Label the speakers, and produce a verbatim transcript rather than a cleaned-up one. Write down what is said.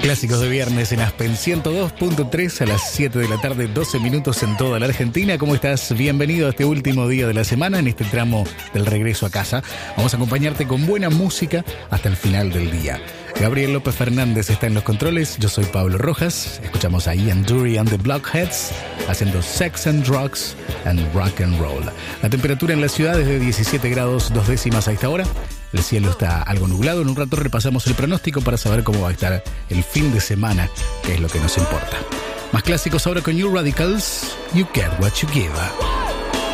Speaker 1: Clásicos de viernes en Aspen ciento dos punto tres a las siete de la tarde, doce minutos en toda la Argentina. ¿Cómo estás? Bienvenido a este último día de la semana, en este tramo del regreso a casa. Vamos a acompañarte con buena música hasta el final del día. Gabriel López Fernández está en los controles, yo soy Pablo Rojas. Escuchamos a Ian Dury and the Blockheads haciendo Sex and Drugs and Rock and Roll. La temperatura en la ciudad es de diecisiete grados dos décimas a esta hora. El cielo está algo nublado. En un rato repasamos el pronóstico para saber cómo va a estar el fin de semana, que es lo que nos importa. Más clásicos ahora con New Radicals, You Get What You Give.